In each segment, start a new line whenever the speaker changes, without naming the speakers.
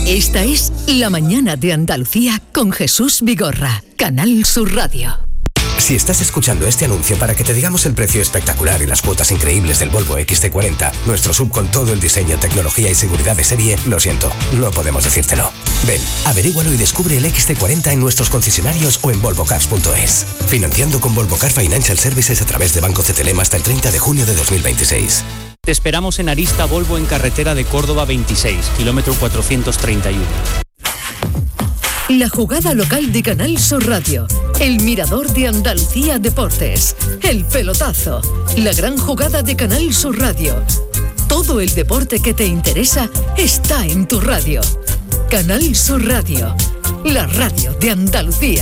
Esta es La Mañana de Andalucía con Jesús Vigorra, Canal Sur Radio.
Si estás escuchando este anuncio para que te digamos el precio espectacular y las cuotas increíbles del Volvo XC40, nuestro SUV con todo el diseño, tecnología y seguridad de serie, lo siento, no podemos decírtelo. Ven, averígualo y descubre el XC40 en nuestros concesionarios o en volvocars.es. Financiando con Volvo Car Financial Services a través de Banco CTLM hasta el 30 de junio de 2026.
Te esperamos en Arista Volvo en carretera de Córdoba 26, kilómetro 431.
La jugada local de Canal Sur Radio, el mirador de Andalucía Deportes, el pelotazo, la gran jugada de Canal Sur Radio. Todo el deporte que te interesa está en tu radio. Canal Sur Radio, la radio de Andalucía.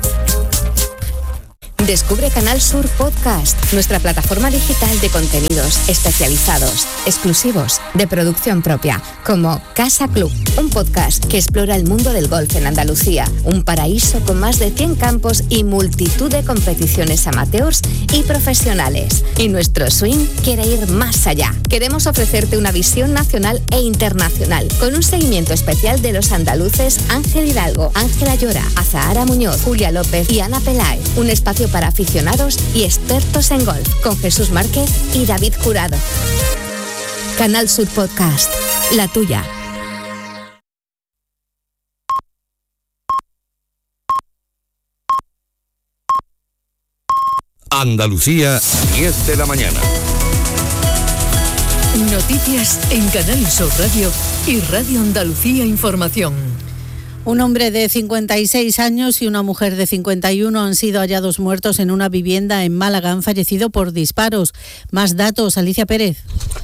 Descubre Canal Sur Podcast, nuestra plataforma digital de contenidos especializados, exclusivos, de producción propia, como Casa Club, un podcast que explora el mundo del golf en Andalucía, un paraíso con más de 100 campos y multitud de competiciones amateurs y profesionales. Y nuestro swing quiere ir más allá. Queremos ofrecerte una visión nacional e internacional, con un seguimiento especial de los andaluces Ángel Hidalgo, Ángela Llora, Azahara Muñoz, Julia López y Ana Peláez. Un espacio para aficionados y expertos en golf, con Jesús Márquez y David Jurado. Canal Sur Podcast, la tuya.
Andalucía, 10 de la mañana.
Noticias en Canal Sur Radio y Radio Andalucía Información.
Un hombre de 56 años y una mujer de 51 han sido hallados muertos en una vivienda en Málaga. Han fallecido por disparos. Más datos, Alicia Pérez.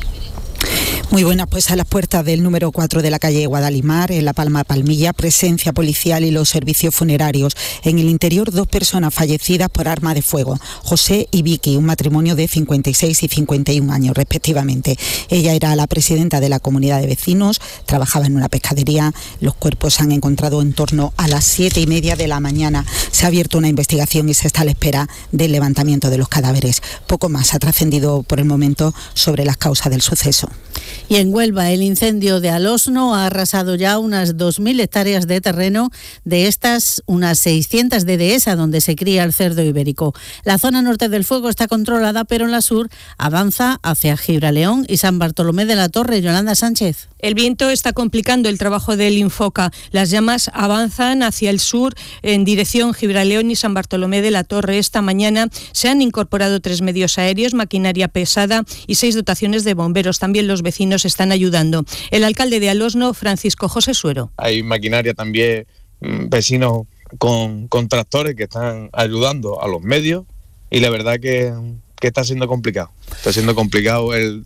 Muy buenas, pues a las puertas del número 4 de la calle Guadalimar, en La Palma Palmilla, presencia policial y los servicios funerarios. En el interior, 2 personas fallecidas por arma de fuego, José y Vicky, un matrimonio de 56 y 51 años respectivamente. Ella era la presidenta de la comunidad de vecinos, trabajaba en una pescadería. Los cuerpos se han encontrado en torno a las 7:30 de la mañana. Se ha abierto una investigación y se está a la espera del levantamiento de los cadáveres. Poco más ha trascendido por el momento sobre las causas del suceso.
Y en Huelva, el incendio de Alosno ha arrasado ya unas 2.000 hectáreas de terreno, de estas unas 600 de dehesa, donde se cría el cerdo ibérico. La zona norte del fuego está controlada, pero en la sur avanza hacia Gibraleón y San Bartolomé de la Torre. Yolanda Sánchez.
El viento está complicando el trabajo del Infoca. Las llamas avanzan hacia el sur en dirección Gibraleón y San Bartolomé de la Torre. Esta mañana se han incorporado 3 medios aéreos, maquinaria pesada y 6 dotaciones de bomberos. También los vecinos están ayudando. El alcalde de Alosno, Francisco José Suero.
Hay maquinaria también, vecinos con tractores que están ayudando a los medios, y la verdad que está siendo complicado. Está siendo complicado el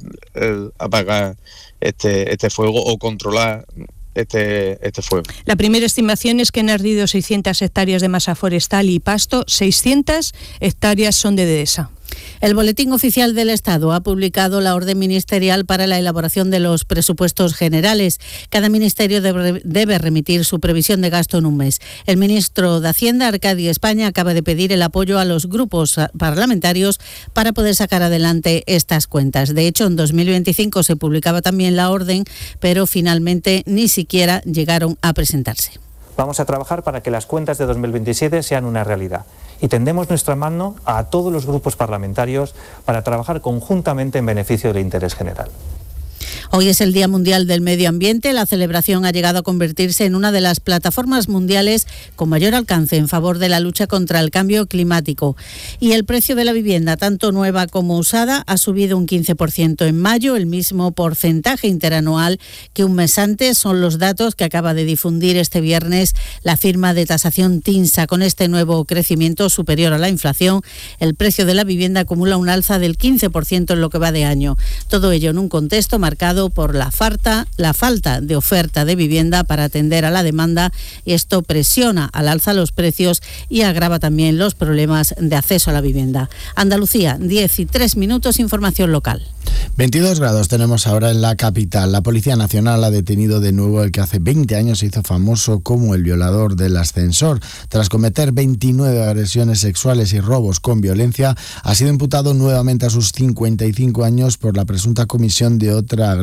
apagar este fuego o controlar este fuego.
La primera estimación es que han ardido 600 hectáreas de masa forestal y pasto, 600 hectáreas son de dehesa.
El Boletín Oficial del Estado ha publicado la orden ministerial para la elaboración de los presupuestos generales. Cada ministerio debe remitir su previsión de gasto en un mes. El ministro de Hacienda, Arcadi España, acaba de pedir el apoyo a los grupos parlamentarios para poder sacar adelante estas cuentas. De hecho, en 2025 se publicaba también la orden, pero finalmente ni siquiera llegaron a presentarse.
Vamos a trabajar para que las cuentas de 2027 sean una realidad. Y tendemos nuestra mano a todos los grupos parlamentarios para trabajar conjuntamente en beneficio del interés general.
Hoy es el Día Mundial del Medio Ambiente. La celebración ha llegado a convertirse en una de las plataformas mundiales con mayor alcance en favor de la lucha contra el cambio climático. Y el precio de la vivienda, tanto nueva como usada, ha subido un 15% en mayo, el mismo porcentaje interanual que un mes antes. Son los datos que acaba de difundir este viernes la firma de tasación TINSA. Con este nuevo crecimiento superior a la inflación, el precio de la vivienda acumula un alza del 15% en lo que va de año. Todo ello en un contexto marcado por la falta de oferta de vivienda para atender a la demanda, y esto presiona al alza los precios y agrava también los problemas de acceso a la vivienda. Andalucía, 10:03 minutos, información local.
22 grados tenemos ahora en la capital. La Policía Nacional ha detenido de nuevo el que hace 20 años se hizo famoso como el violador del ascensor. Tras cometer 29 agresiones sexuales y robos con violencia, ha sido imputado nuevamente a sus 55 años por la presunta comisión de otra agresión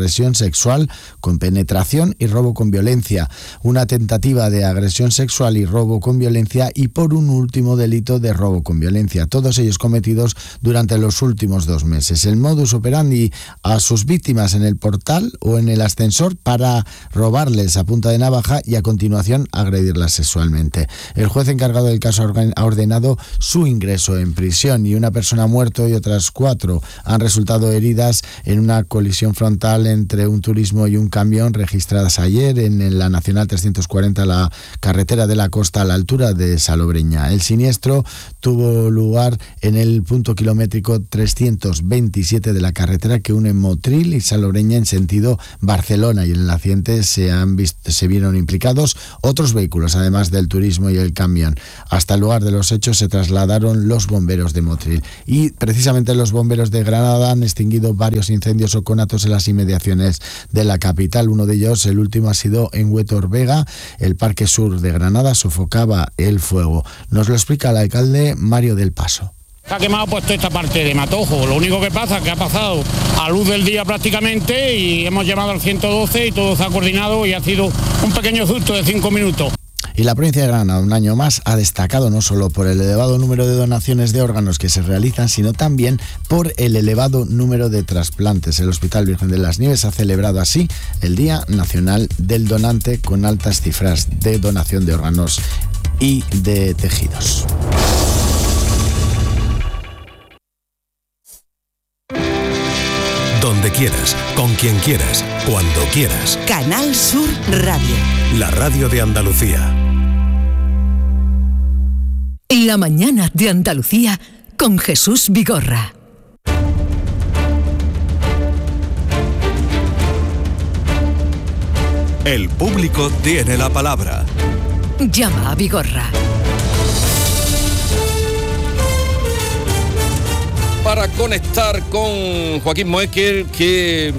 agresión sexual con penetración y robo con violencia, una tentativa de agresión sexual y robo con violencia y por un último delito de robo con violencia, todos ellos cometidos durante los últimos 2 meses. El modus operandi: a sus víctimas en el portal o en el ascensor para robarles a punta de navaja y a continuación agredirlas sexualmente. El juez encargado del caso ha ordenado su ingreso en prisión y una persona ha muerto y otras 4 han resultado heridas en una colisión frontal entre un turismo y un camión registradas ayer en la Nacional 340, la carretera de la Costa, a la altura de Salobreña. El siniestro tuvo lugar en el punto kilométrico 327 de la carretera que une Motril y Salobreña en sentido Barcelona, y en el accidente se vieron implicados otros vehículos, además del turismo y el camión. Hasta el lugar de los hechos se trasladaron los bomberos de Motril. Y precisamente los bomberos de Granada han extinguido varios incendios o conatos en las inmediaciones de la capital. Uno de ellos, el último, ha sido en Huétor Vega. El Parque Sur de Granada sofocaba el fuego. Nos lo explica el alcalde Mario del Paso.
Se ha quemado pues toda esta parte de Matojo. Lo único que pasa es que ha pasado a luz del día prácticamente y hemos llamado al 112 y todo se ha coordinado y ha sido un pequeño susto de 5 minutos.
Y la provincia de Granada, un año más, ha destacado no solo por el elevado número de donaciones de órganos que se realizan, sino también por el elevado número de trasplantes. El Hospital Virgen de las Nieves ha celebrado así el Día Nacional del Donante, con altas cifras de donación de órganos y de tejidos.
Donde quieras, con quien quieras, cuando quieras.
Canal Sur Radio.
La radio de Andalucía.
La mañana de Andalucía con Jesús Vigorra.
El público tiene la palabra.
Llama a Vigorra.
Para conectar con Joaquín Moekel, que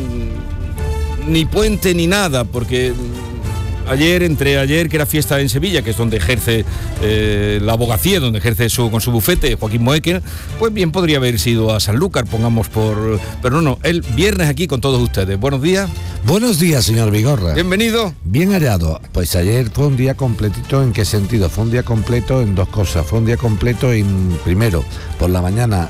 ni puente ni nada, porque entre ayer que era fiesta en Sevilla, que es donde ejerce la abogacía, donde ejerce con su bufete Joaquín Moekel, pues bien podría haber sido a Sanlúcar, pongamos pero no, él viernes aquí con todos ustedes. Buenos días.
Buenos días, señor Vigorra.
Bienvenido.
Bien hallado. Pues ayer fue un día completito. ¿En qué sentido? Fue un día completo en 2 cosas. Fue un día completo primero, por la mañana,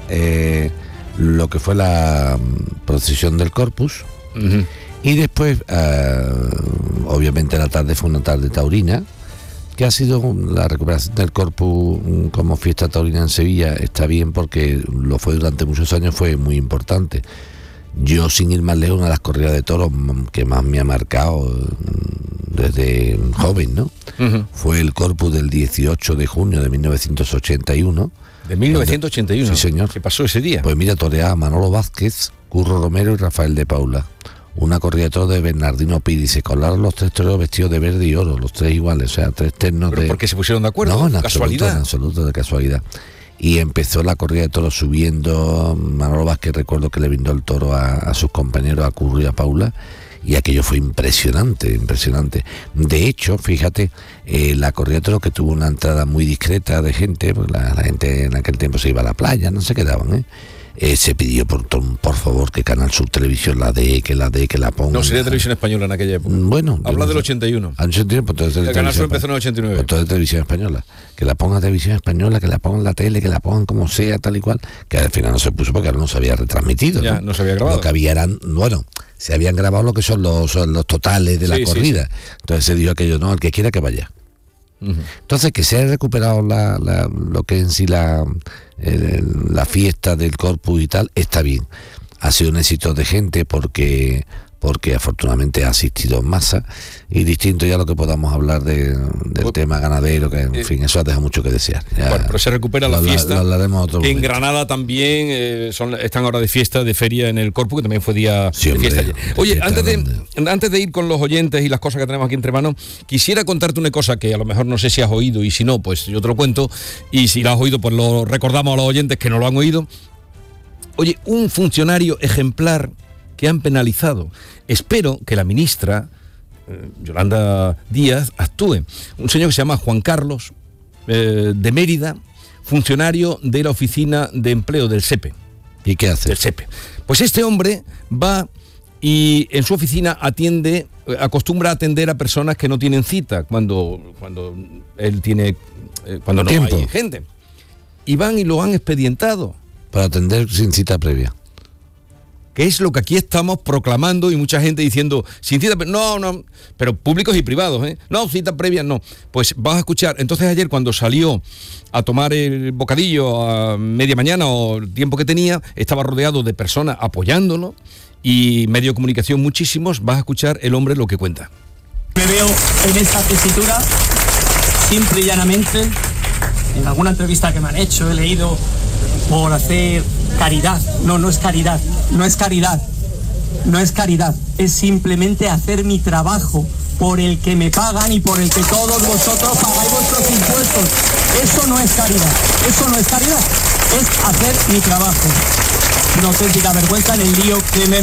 lo que fue la procesión del Corpus. Uh-huh. Y después, obviamente, la tarde fue una tarde taurina, que ha sido la recuperación del Corpus como fiesta taurina en Sevilla. Está bien porque lo fue durante muchos años, fue muy importante. Yo, sin ir más lejos, una de las corridas de toros que más me ha marcado desde joven, ¿no? Uh-huh. Fue el Corpus del 18 de junio de 1981.
¿De 1981?
Sí, señor.
¿Qué pasó ese día?
Pues mira, toreaba Manolo Vázquez, Curro Romero y Rafael de Paula. Una corrida de toros de Bernardino Piri. Se colaron los 3 toreros vestidos de verde y oro, los 3 iguales, o sea, 3 ternos.
¿Pero por qué se pusieron de acuerdo?
No, en
¿Casualidad?
absoluto, de casualidad. Y empezó la corrida de toros subiendo. Manolo Vázquez, recuerdo que le brindó el toro a sus compañeros, a Curro y a Paula, y aquello fue impresionante. De hecho, fíjate, la corrida de toros, que tuvo una entrada muy discreta de gente, pues la gente en aquel tiempo se iba a la playa, no se quedaban, se pidió por favor que Canal Sur Televisión la dé, que la ponga.
No, sería Televisión Española en aquella época.
Bueno.
Habla del 81.
Al 81, pues entonces
el Canal Sur empezó en el 89.
Pues entonces Televisión Española. Que la ponga Televisión Española, que la ponga en la tele, que la pongan como sea, tal y cual. Que al final no se puso porque ahora no se había retransmitido.
Ya, no se había grabado.
Lo que había eran, se habían grabado lo que son los totales de la corrida. Sí. Entonces se dijo aquello, no, al que quiera que vaya. Entonces, que se haya recuperado lo que en sí la fiesta del Corpus y tal, está bien. Ha sido un éxito de gente porque afortunadamente ha asistido en masa, y distinto ya lo que podamos hablar del tema ganadero, que en fin, eso ha dejado mucho que desear. Ya,
bueno, pero se recupera la fiesta,
otro
que en Granada también están ahora de fiesta, de feria en el Corpus, que también fue día de fiesta. Oye, antes de ir con los oyentes y las cosas que tenemos aquí entre manos, quisiera contarte una cosa que a lo mejor no sé si has oído, y si no, pues yo te lo cuento, y si lo has oído, pues lo recordamos a los oyentes que no lo han oído. Oye, un funcionario ejemplar que han penalizado. Espero que la ministra Yolanda Díaz actúe. Un señor que se llama Juan Carlos, de Mérida, funcionario de la oficina de empleo del SEPE.
¿Y qué hace?
Del SEPE. Pues este hombre va y en su oficina acostumbra a atender a personas que no tienen cita cuando él tiene cuando no hay gente, y van y lo han expedientado
para atender sin cita previa,
que es lo que aquí estamos proclamando, y mucha gente diciendo sin cita no, pero públicos y privados, no, cita previa no. Pues vas a escuchar. Entonces ayer, cuando salió a tomar el bocadillo a media mañana o el tiempo que tenía, estaba rodeado de personas apoyándolo y medio de comunicación muchísimos. Vas a escuchar el hombre lo que cuenta.
Me veo en esta tesitura simple y llanamente. En alguna entrevista que me han hecho he leído por hacer caridad. No es caridad, no es caridad, no es caridad, es simplemente hacer mi trabajo por el que me pagan y por el que todos vosotros pagáis vuestros impuestos. Eso no es caridad, es hacer mi trabajo. Una auténtica vergüenza en el lío que me